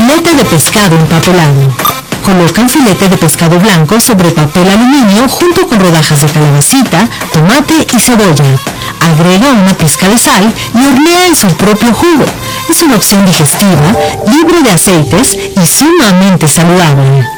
Filete de pescado empapelado. Colocan filete de pescado blanco sobre papel aluminio junto con rodajas de calabacita, tomate y cebolla. Agrega una pizca de sal y hornea en su propio jugo. Es una opción digestiva, libre de aceites y sumamente saludable.